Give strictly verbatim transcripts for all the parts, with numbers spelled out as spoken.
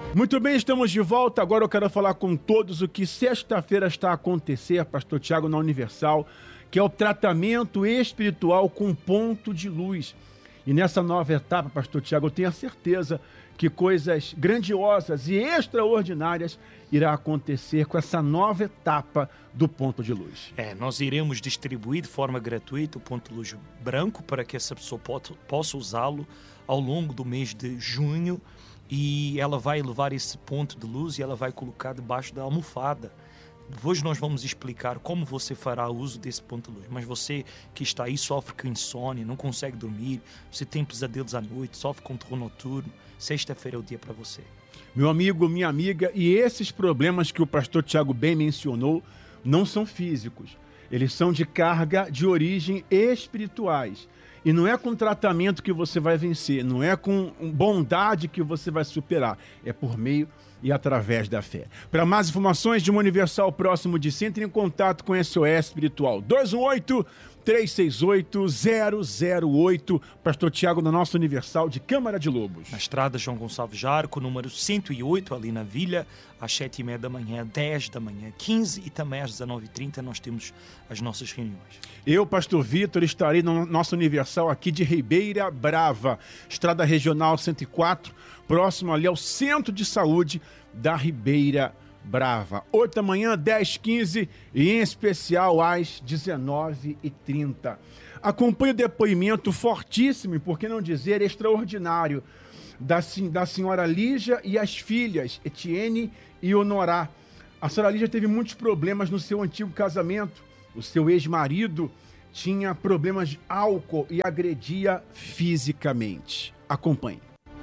Muito bem, estamos de volta. Agora eu quero falar com todos o que sexta-feira está a acontecer, Pastor Tiago, na Universal, que é o tratamento espiritual com ponto de luz. E nessa nova etapa, Pastor Tiago, eu tenho a certeza que coisas grandiosas e extraordinárias irá acontecer com essa nova etapa do ponto de luz. É, nós iremos distribuir de forma gratuita o ponto de luz branco para que essa pessoa possa usá-lo ao longo do mês de junho. E ela vai levar esse ponto de luz e ela vai colocar debaixo da almofada. Hoje nós vamos explicar como você fará uso desse ponto de luz. Mas você que está aí, sofre com insônia, não consegue dormir, você tem pesadelos à noite, sofre com terror noturno, sexta-feira é o dia para você. Meu amigo, minha amiga, e esses problemas que o pastor Tiago bem mencionou não são físicos. Eles são de carga de origem espirituais. E não é com tratamento que você vai vencer, não é com bondade que você vai superar, é por meio e através da fé. Para mais informações de uma Universal próximo de si, entre em contato com S O S Espiritual. dois um oito, três seis oito, zero zero oito. Pastor Tiago, na nossa Universal de Câmara de Lobos. Na estrada João Gonçalves Jarco, número cento e oito, ali na Vila, às sete e meia da manhã, dez da manhã, quinze e também às dezenove e trinta nós temos as nossas reuniões. Eu, Pastor Vitor, estarei na nossa Universal aqui de Ribeira Brava, Estrada Regional cento e quatro, próximo ali ao Centro de Saúde da Ribeira Brava. oito da manhã, dez e quinze e em especial às dezenove e trinta. Acompanhe o depoimento fortíssimo, e por que não dizer extraordinário, da, da senhora Lígia e as filhas Etienne e Honorá. A senhora Lígia teve muitos problemas no seu antigo casamento. O seu ex-marido tinha problemas de álcool e agredia fisicamente. Acompanhe.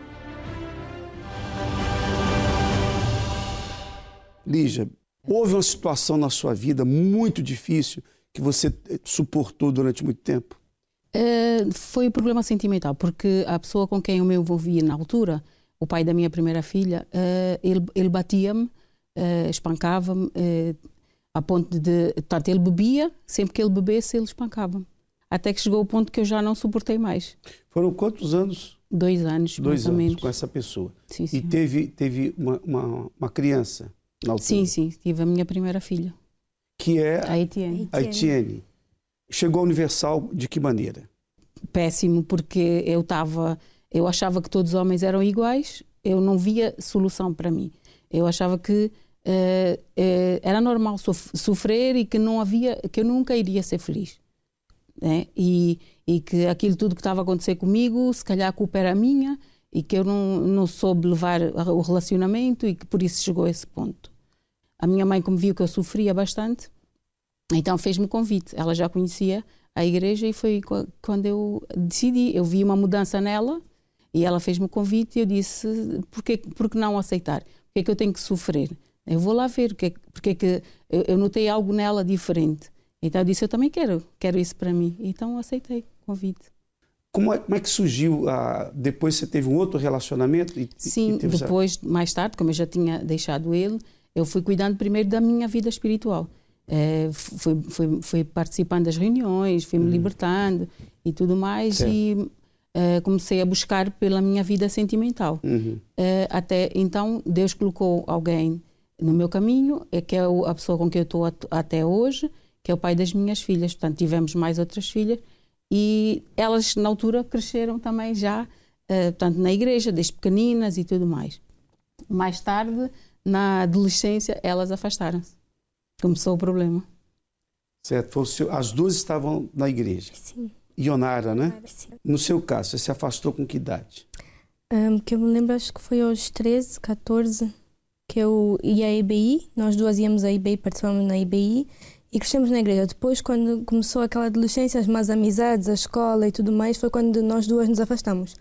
Lígia, houve uma situação na sua vida muito difícil que você suportou durante muito tempo? Uh, foi um problema sentimental, porque a pessoa com quem eu me envolvia na altura, o pai da minha primeira filha, uh, ele, ele batia-me, uh, espancava-me, uh, a ponto de... Portanto, ele bebia, sempre que ele bebesse, ele espancava-me. Até que chegou o ponto que eu já não suportei mais. Foram quantos anos? Dois anos, Dois mais ou anos menos. com essa pessoa. Sim, sim. E teve, teve uma, uma, uma criança na altura? Sim, sim. Tive a minha primeira filha. Que é a Etienne. A Etienne. Chegou à Universal de que maneira? Péssimo, porque eu estava... Eu achava que todos os homens eram iguais. Eu não via solução para mim. Eu achava que uh, uh, era normal sof- sofrer e que não havia... que eu nunca iria ser feliz. Né? E, e que aquilo tudo que estava a acontecer comigo, se calhar a culpa era minha e que eu não, não soube levar o relacionamento e que por isso chegou a esse ponto. A minha mãe, como viu que eu sofria bastante, então fez-me convite. Ela já conhecia a igreja e foi quando eu decidi. Eu vi uma mudança nela e ela fez-me convite e eu disse, por que, por que não aceitar? Por que é que eu tenho que sofrer? Eu vou lá ver, porque, porque é que eu, eu notei algo nela diferente. Então eu disse, eu também quero, quero isso para mim. Então aceitei o convite. Como é, como é que surgiu? A, depois você teve um outro relacionamento? E, Sim, e teve depois, essa... mais tarde, como eu já tinha deixado ele, eu fui cuidando primeiro da minha vida espiritual. É, fui, fui, fui participando das reuniões, fui me uhum. libertando e tudo mais. Certo. E é, comecei a buscar pela minha vida sentimental. Uhum. É, até então, Deus colocou alguém no meu caminho, é, que é a pessoa com quem eu estou até hoje, que é o pai das minhas filhas. Portanto, tivemos mais outras filhas e elas, na altura, cresceram também já, uh, portanto, na igreja, desde pequeninas e tudo mais. Mais tarde, na adolescência, elas afastaram-se. Começou o problema. Certo. As duas estavam na igreja. Sim. Ionara, né? Sim. No seu caso, você se afastou com que idade? Um, que eu me lembro, acho que foi aos treze, catorze, que eu ia à I B I. Nós duas íamos à I B I, participamos na I B I. E crescemos na igreja. Depois, quando começou aquela adolescência, as más amizades, a escola e tudo mais, foi quando nós duas nos afastamos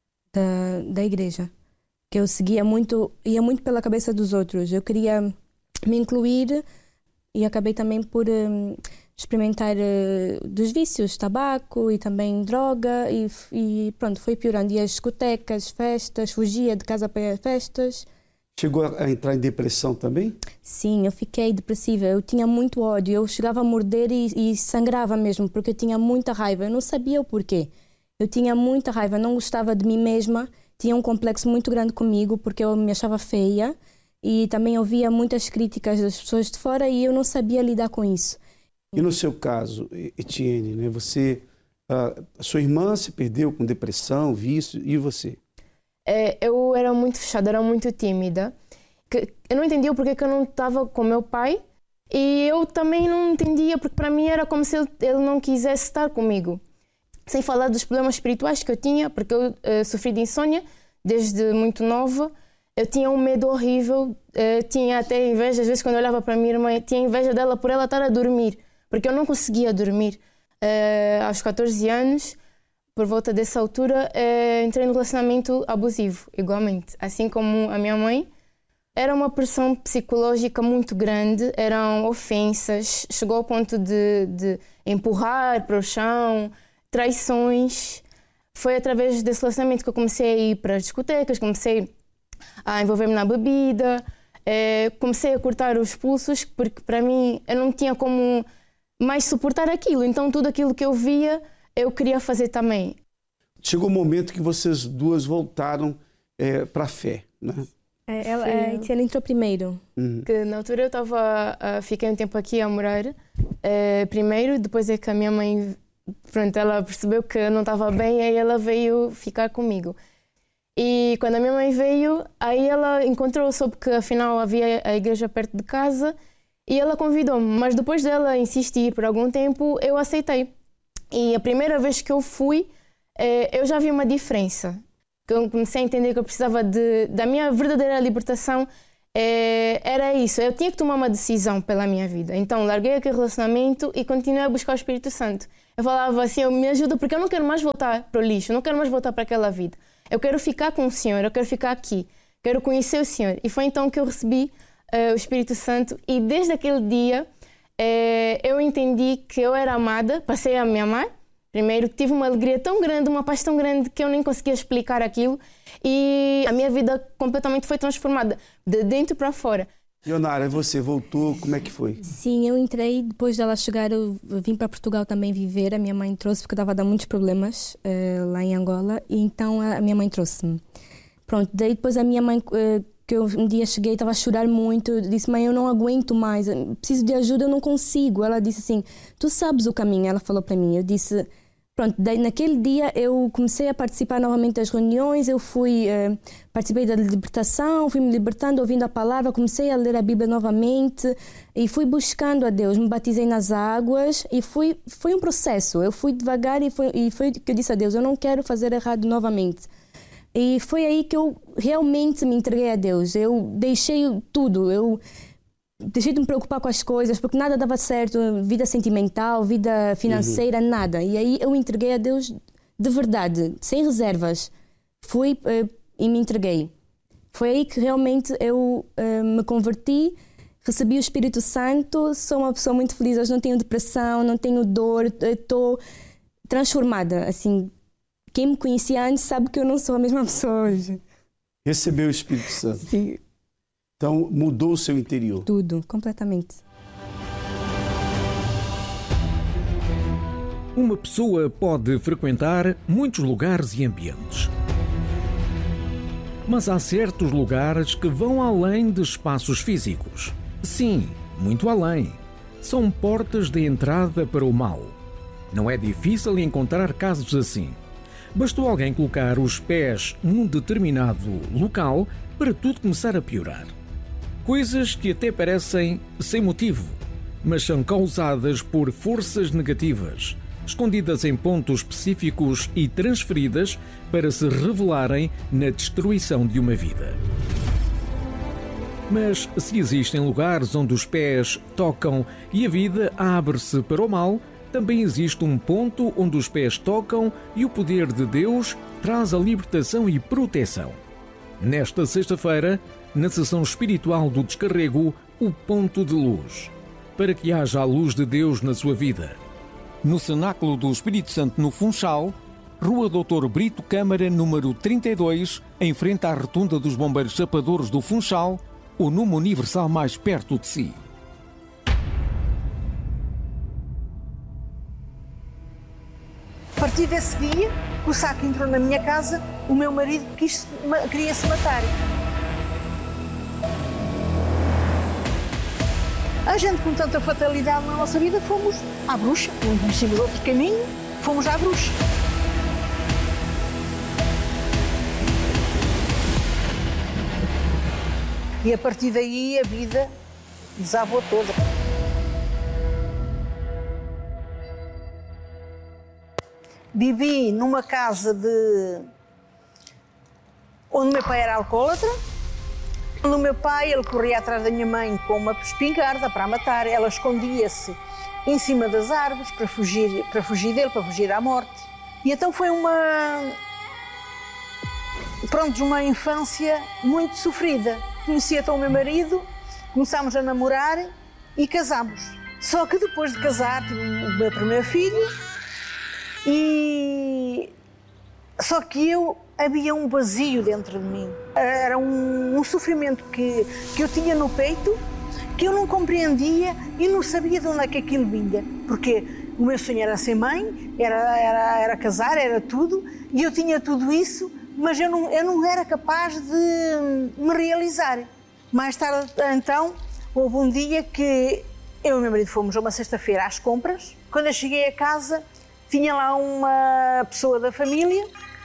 da, da igreja. Que eu seguia muito, ia muito pela cabeça dos outros. Eu queria me incluir e acabei também por um, experimentar uh, dos vícios, tabaco e também droga. E, e pronto, foi piorando. Ia às discotecas, festas, fugia de casa para festas. Chegou a entrar em depressão também? Sim, eu fiquei depressiva. Eu tinha muito ódio. Eu chegava a morder e, e sangrava mesmo, porque eu tinha muita raiva. Eu não sabia o porquê. Eu tinha muita raiva, não gostava de mim mesma. tinha um complexo muito grande comigo porque eu me achava feia e também ouvia muitas críticas das pessoas de fora e eu não sabia lidar com isso. E no seu caso, Etienne, né, você, a sua irmã se perdeu com depressão, vício, e você? É, eu era muito fechada, era muito tímida. Eu não entendia porque que eu não estava com meu pai e eu também não entendia porque para mim era como se ele, ele não quisesse estar comigo. Sem falar dos problemas espirituais que eu tinha, porque eu uh, sofri de insônia desde muito nova. Eu tinha um medo horrível, uh, tinha até inveja, às vezes quando eu olhava para a minha irmã, tinha inveja dela por ela estar a dormir, porque eu não conseguia dormir. Uh, aos catorze anos, por volta dessa altura, uh, entrei num relacionamento abusivo, igualmente. Assim como a minha mãe, era uma pressão psicológica muito grande, eram ofensas, chegou ao ponto de, de empurrar para o chão, traições. Foi através desse relacionamento que eu comecei a ir para as discotecas, comecei a envolver-me na bebida, eh, comecei a cortar os pulsos, porque para mim eu não tinha como mais suportar aquilo. Então tudo aquilo que eu via, eu queria fazer também. Chegou o momento que vocês duas voltaram eh, para a fé, né? É, ela, é, ela entrou primeiro. Uhum. Que na altura eu estava, uh, fiquei um tempo aqui a morar, uh, primeiro, depois é que a minha mãe, pronto, ela percebeu que eu não estava bem, aí ela veio ficar comigo. E quando a minha mãe veio, aí ela encontrou, soube que afinal havia a igreja perto de casa e ela convidou-me, mas depois dela insistir por algum tempo, eu aceitei. E a primeira vez que eu fui, uh, eu já vi uma diferença. Eu comecei a entender que eu precisava de, da minha verdadeira libertação, é, era isso, eu tinha que tomar uma decisão pela minha vida. Então larguei aquele relacionamento e continuei a buscar o Espírito Santo. Eu falava assim, eu me ajuda porque eu não quero mais voltar para o lixo, não quero mais voltar para aquela vida. Eu quero ficar com o Senhor, eu quero ficar aqui, quero conhecer o Senhor. E foi então que eu recebi uh, o Espírito Santo e desde aquele dia uh, eu entendi que eu era amada, passei a me amar. Primeiro, tive uma alegria tão grande, uma paz tão grande que eu nem conseguia explicar aquilo e a minha vida completamente foi transformada, de dentro para fora. Ionara, você voltou, como é que foi? Sim, eu entrei, depois dela chegar, eu vim para Portugal também viver, a minha mãe trouxe, porque eu estava a dar muitos problemas uh, lá em Angola, e então a minha mãe trouxe-me. Pronto, daí depois a minha mãe, uh, que eu um dia cheguei, estava a chorar muito, disse, mãe, eu não aguento mais, preciso de ajuda, eu não consigo. Ela disse assim, tu sabes o caminho, ela falou para mim, eu disse... Pronto, daí naquele dia eu comecei a participar novamente das reuniões, eu fui, uh, participei da libertação, fui me libertando, ouvindo a palavra, comecei a ler a Bíblia novamente e fui buscando a Deus, me batizei nas águas e fui, foi um processo, eu fui devagar e foi, e foi que eu disse a Deus, eu não quero fazer errado novamente. E foi aí que eu realmente me entreguei a Deus, eu deixei tudo, eu... Deixei de me preocupar com as coisas, porque nada dava certo, vida sentimental, vida financeira, uhum. nada. E aí eu entreguei a Deus de verdade, sem reservas. Fui uh, e me entreguei. Foi aí que realmente eu uh, me converti, recebi o Espírito Santo, sou uma pessoa muito feliz, hoje não tenho depressão, não tenho dor, estou transformada. Assim, quem me conhecia antes sabe que eu não sou a mesma pessoa hoje. Recebeu o Espírito Santo. Sim. Então, mudou o seu interior? Tudo, completamente. Uma pessoa pode frequentar muitos lugares e ambientes. Mas há certos lugares que vão além de espaços físicos. Sim, muito além. São portas de entrada para o mal. Não é difícil encontrar casos assim. Bastou alguém colocar os pés num determinado local para tudo começar a piorar. Coisas que até parecem sem motivo, mas são causadas por forças negativas, escondidas em pontos específicos e transferidas para se revelarem na destruição de uma vida. Mas se existem lugares onde os pés tocam e a vida abre-se para o mal, também existe um ponto onde os pés tocam e o poder de Deus traz a libertação e proteção. Nesta sexta-feira, na sessão espiritual do Descarrego, o Ponto de Luz, para que haja a luz de Deus na sua vida. No Cenáculo do Espírito Santo, no Funchal, Rua doutor Brito Câmara, número trinta e dois, em frente à Rotunda dos Bombeiros Chapadores do Funchal, ou numa Universal mais perto de si. A partir desse dia, o saco entrou na minha casa o meu marido quis, queria se matar. A gente, com tanta fatalidade na nossa vida, fomos à bruxa. Não conhecíamos outro caminho, fomos à bruxa. E a partir daí a vida desabou toda. Vivi numa casa de... onde meu pai era alcoólatra. O meu pai, ele corria atrás da minha mãe com uma espingarda para a matar. Ela escondia-se em cima das árvores para fugir, para fugir dele, para fugir à morte. E então foi uma... pronto, uma infância muito sofrida. Conheci então o meu marido, começámos a namorar e casámos. Só que depois de casar tive o meu primeiro filho e... só que eu... havia um vazio dentro de mim. Era um, um sofrimento que, que eu tinha no peito, que eu não compreendia e não sabia de onde é que aquilo vinha. Porque o meu sonho era ser mãe, era, era, era casar, era tudo, e eu tinha tudo isso, mas eu não, eu não era capaz de me realizar. Mais tarde, então, houve um dia que eu e meu marido fomos uma sexta-feira às compras. Quando eu cheguei a casa, tinha lá uma pessoa da família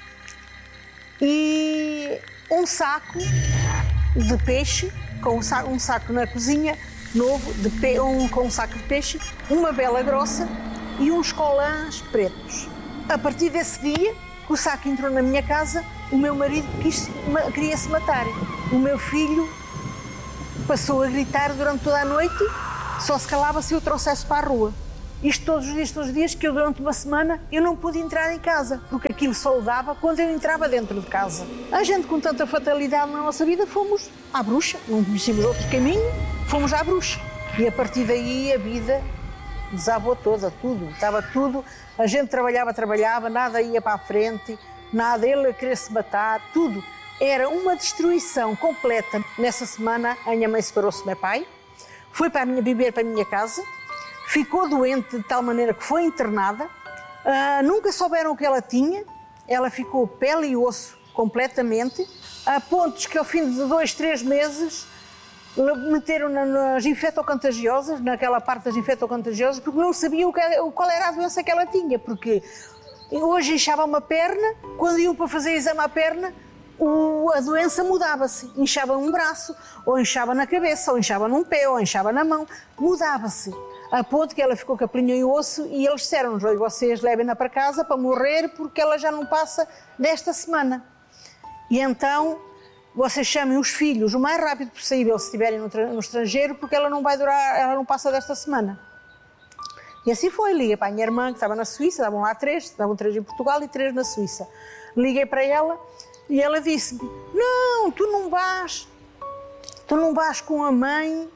e um saco de peixe, com um saco, um saco na cozinha, novo, de pe, um, com um saco de peixe, uma vela grossa e uns colãs pretos. A partir desse dia, que o saco entrou na minha casa, o meu marido quis, queria se matar. O meu filho passou a gritar durante toda a noite, só se calava se eu trouxesse para a rua. Isto todos os dias, todos os dias, que eu durante uma semana eu não pude entrar em casa, porque aquilo só dava quando eu entrava dentro de casa. A gente, com tanta fatalidade na nossa vida, fomos à bruxa, não conhecíamos outro caminho, fomos à bruxa. E a partir daí a vida desabou toda, tudo, estava tudo, a gente trabalhava, trabalhava, nada ia para a frente, nada, ele a querer se matar, tudo. Era uma destruição completa. Nessa semana a minha mãe separou-se do meu pai, foi para a minha, viver para a minha casa, ficou doente de tal maneira que foi internada, uh, nunca souberam o que ela tinha, ela ficou pele e osso completamente, a pontos que ao fim de dois, três meses meteram nas infectocontagiosas, naquela parte das infectocontagiosas, porque não sabiam qual era a doença que ela tinha, porque hoje inchava uma perna, quando iam para fazer exame à perna, o, a doença mudava-se, inchava um braço, ou inchava na cabeça, ou inchava num pé, ou inchava na mão, mudava-se. A ponto que ela ficou com a pelinha e osso e eles disseram-nos: vocês levem-na para casa para morrer porque ela já não passa desta semana. E então vocês chamem os filhos o mais rápido possível se estiverem no, no estrangeiro, porque ela não vai durar, ela não passa desta semana. E assim foi, liguei para a minha irmã que estava na Suíça, estavam lá três, estavam três em Portugal e três na Suíça. Liguei para ela e ela disse-me: não, tu não vais, tu não vais com a mãe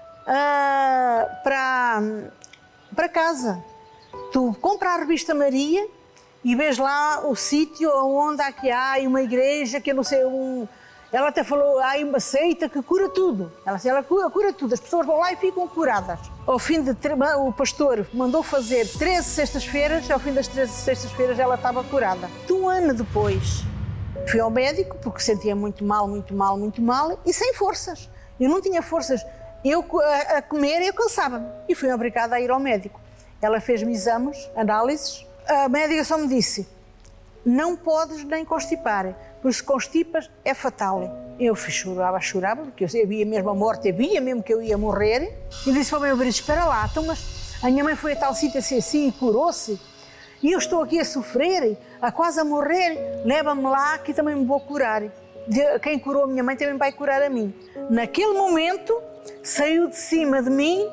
Uh, para, para casa. Tu compra a revista Maria e vês lá o sítio onde aqui há uma igreja que eu não sei, um... ela até falou, há uma seita que cura tudo. Ela, ela cura, cura tudo, as pessoas vão lá e ficam curadas. Ao fim de, o pastor mandou fazer treze sextas-feiras, ao fim das treze sextas-feiras ela estava curada. Um ano depois fui ao médico porque sentia muito mal, muito mal, muito mal e sem forças. Eu não tinha forças. Eu a comer eu cansava-me e fui obrigada a ir ao médico. Ela fez-me exames, análises. A médica só me disse: não podes nem constipar, porque se constipas é fatal. Eu chorava, chorava, porque eu via mesmo a morte, eu via mesmo que eu ia morrer. E disse para o meu marido: espera lá, então, mas a minha mãe foi a tal sítio assim, assim e curou-se. E eu estou aqui a sofrer, a quase a morrer, leva-me lá que também me vou curar. Quem curou a minha mãe também vai curar a mim. Naquele momento, saiu de cima de mim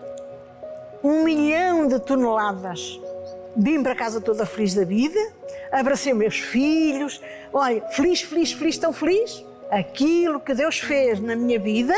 um milhão de toneladas. Vim para casa toda feliz da vida, abracei meus filhos, olha, feliz, feliz, feliz, tão feliz. Aquilo que Deus fez na minha vida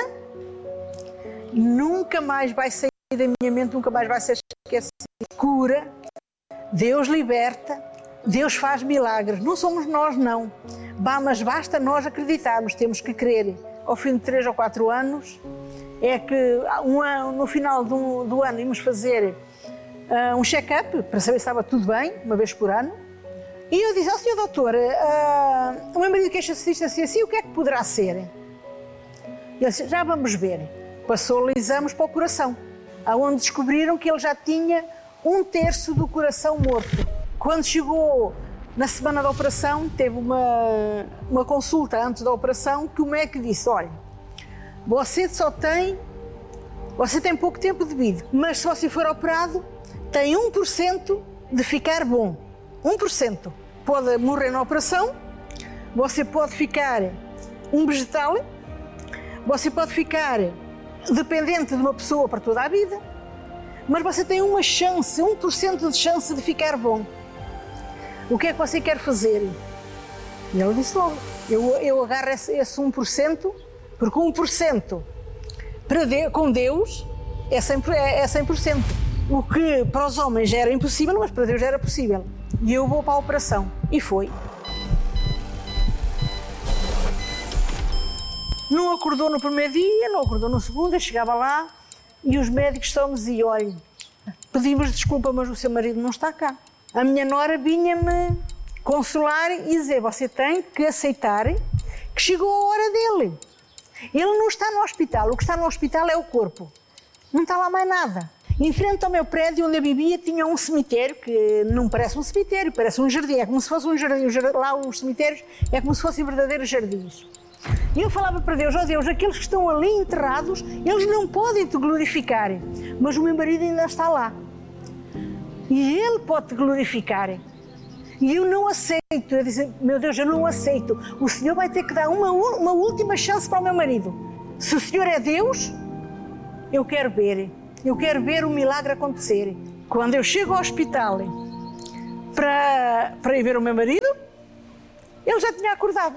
nunca mais vai sair da minha mente, nunca mais vai ser esquecido. Cura, Deus liberta, Deus faz milagres. Não somos nós, não. Bah, mas basta nós acreditarmos, temos que crer. Ao fim de três ou quatro anos, é que um ano, no final do, do ano íamos fazer uh, um check-up para saber se estava tudo bem, uma vez por ano. E eu disse, ó, senhor doutor, uh, o meu marido queixa-se disto assim, assim, o que é que poderá ser? Ele disse, já vamos ver. Passou-lhe exames para o coração, onde descobriram que ele já tinha um terço do coração morto. Quando chegou na semana da operação, teve uma, uma consulta antes da operação, que o médico disse, olha, você só tem, você tem pouco tempo de vida, mas se você for operado, tem um por cento de ficar bom. um por cento. Pode morrer na operação, você pode ficar um vegetal, você pode ficar dependente de uma pessoa para toda a vida, mas você tem uma chance, um por cento de chance de ficar bom. O que é que você quer fazer? E ele disse logo, eu, eu agarro esse, esse um por cento, porque um por cento para de, com Deus é cem por cento. É cem por cento. O que para os homens já era impossível, mas para Deus já era possível. E eu vou para a operação. E foi. Não acordou no primeiro dia, não acordou no segundo, eu chegava lá e os médicos só me diziam, olha, pedimos desculpa, mas o seu marido não está cá. A minha nora vinha-me consolar e dizer, você tem que aceitar que chegou a hora dele. Ele não está no hospital, o que está no hospital é o corpo. Não está lá mais nada. Em frente ao meu prédio onde eu vivia tinha um cemitério, que não parece um cemitério, parece um jardim, é como se fosse um jardim. Lá os cemitérios é como se fossem verdadeiros jardins. E eu falava para Deus, ó Deus, aqueles que estão ali enterrados, eles não podem te glorificar, mas o meu marido ainda está lá. E ele pode te glorificar. E eu não aceito. Eu disse, meu Deus, eu não aceito. O Senhor vai ter que dar uma, uma última chance para o meu marido. Se o Senhor é Deus, eu quero ver. Eu quero ver o milagre acontecer. Quando eu chego ao hospital para, para ir ver o meu marido, ele já tinha acordado.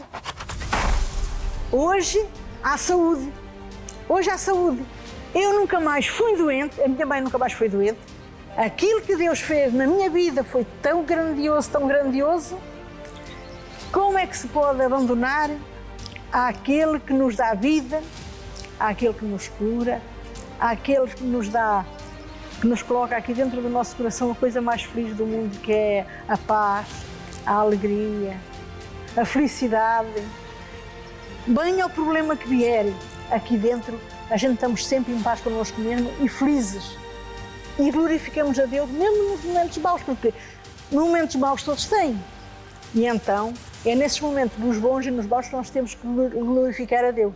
Hoje há saúde. Hoje há saúde. Eu nunca mais fui doente, a minha mãe nunca mais foi doente. Aquilo que Deus fez na minha vida foi tão grandioso, tão grandioso. Como é que se pode abandonar àquele que nos dá vida, àquele que nos cura, àquele que nos dá, que nos coloca aqui dentro do nosso coração a coisa mais feliz do mundo, que é a paz, a alegria, a felicidade. Venha o problema que vier, aqui dentro a gente estamos sempre em paz connosco mesmo e felizes. E glorificamos a Deus mesmo nos momentos maus, porque momentos maus todos têm. E então, é nesses momentos, nos bons e nos maus, que nós temos que glorificar a Deus.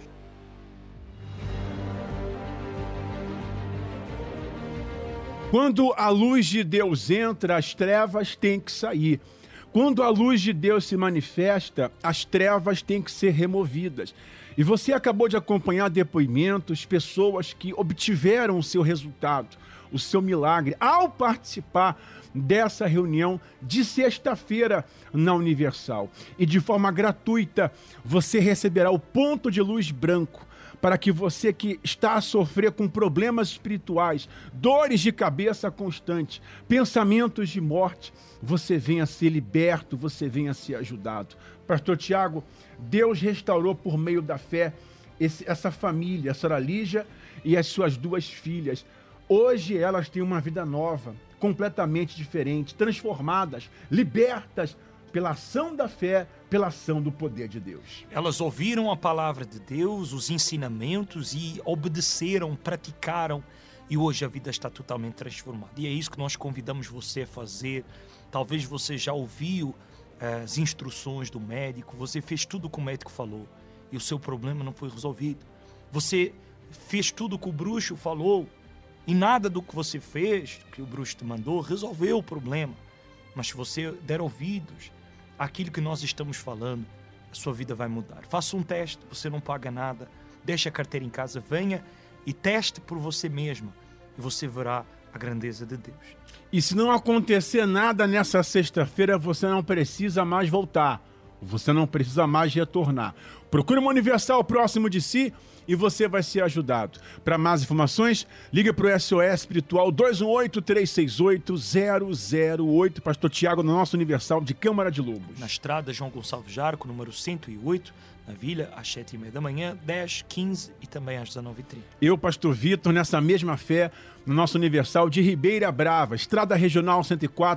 Quando a luz de Deus entra, as trevas têm que sair. Quando a luz de Deus se manifesta, as trevas têm que ser removidas. E você acabou de acompanhar depoimentos, pessoas que obtiveram o seu resultado, o seu milagre, ao participar dessa reunião de sexta-feira na Universal. E de forma gratuita, você receberá o ponto de luz branco para que você que está a sofrer com problemas espirituais, dores de cabeça constante, pensamentos de morte, você venha ser liberto, você venha ser ajudado. Pastor Tiago, Deus restaurou por meio da fé esse, essa família, a Sra. Lígia e as suas duas filhas. Hoje elas têm uma vida nova, completamente diferente, transformadas, libertas pela ação da fé, pela ação do poder de Deus. Elas ouviram a palavra de Deus, os ensinamentos e obedeceram, praticaram, e hoje a vida está totalmente transformada. E é isso que nós convidamos você a fazer. Talvez você já ouviu uh, as instruções do médico, você fez tudo o que o médico falou e o seu problema não foi resolvido. Você fez tudo o que o bruxo falou e nada do que você fez, que o bruxo te mandou, resolveu o problema. Mas se você der ouvidos àquilo que nós estamos falando, a sua vida vai mudar. Faça um teste, você não paga nada. Deixe a carteira em casa, venha e teste por você mesmo. E você verá a grandeza de Deus. E se não acontecer nada nessa sexta-feira, você não precisa mais voltar. Você não precisa mais retornar. Procure uma Universal próximo de si e você vai ser ajudado. Para mais informações, liga para o S O S Espiritual dois um oito, três seis oito, zero zero oito. Pastor Tiago, no nosso Universal de Câmara de Lobos. Na estrada João Gonçalves Jarco, número cento e oito, na Vila, às sete e meia da manhã, dez, quinze e também às dezenove e trinta. Eu, Pastor Vitor, nessa mesma fé, no nosso Universal de Ribeira Brava, Estrada Regional cento e quatro,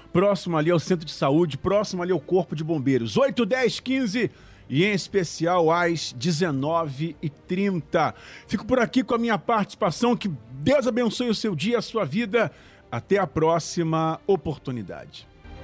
próximo ali ao centro de saúde, próximo ali ao Corpo de Bombeiros. oito, dez, quinze e em especial às dezenove e trinta. Fico por aqui com a minha participação. Que Deus abençoe o seu dia, a sua vida. Até a próxima oportunidade.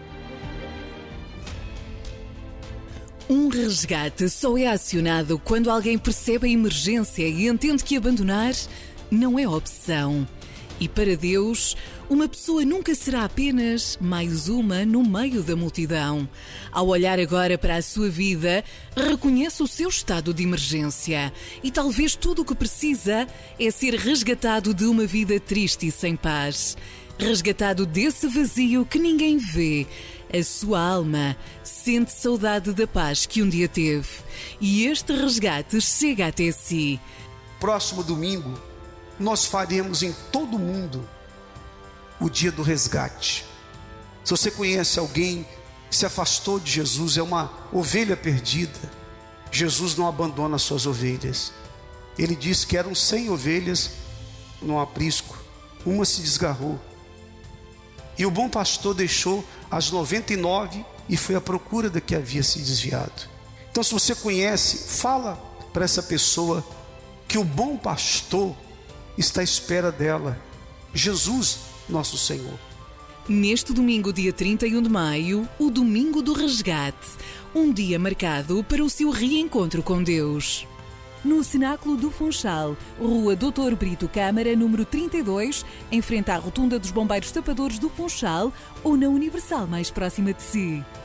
Um resgate só é acionado quando alguém percebe a emergência e entende que abandonar não é opção. E para Deus, uma pessoa nunca será apenas mais uma no meio da multidão. Ao olhar agora para a sua vida, reconhece o seu estado de emergência. E talvez tudo o que precisa é ser resgatado de uma vida triste e sem paz. Resgatado desse vazio que ninguém vê. A sua alma sente saudade da paz que um dia teve. E este resgate chega até si. Próximo domingo, nós faremos em todo o mundo o dia do resgate. Se você conhece alguém que se afastou de Jesus, é uma ovelha perdida, Jesus não abandona as suas ovelhas. Ele disse que eram cem ovelhas no aprisco, uma se desgarrou. E o bom pastor deixou as noventa e nove e foi à procura da que havia se desviado. Então, se você conhece, fala para essa pessoa que o bom pastor está à espera dela, Jesus, nosso Senhor. Neste domingo, dia trinta e um de maio, o Domingo do Resgate, um dia marcado para o seu reencontro com Deus. No Cenáculo do Funchal, Rua doutor Brito Câmara, número trinta e dois, em frente à Rotunda dos Bombeiros Tapadores do Funchal, ou na Universal mais próxima de si.